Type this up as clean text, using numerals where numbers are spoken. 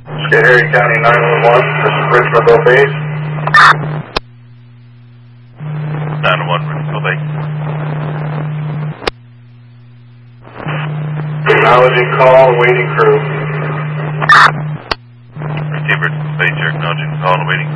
Harry County 911, this is Richmond Base. 911, Richmond Bay. Acknowledging call, awaiting crew. Receive Richmond Bay, acknowledging call, awaiting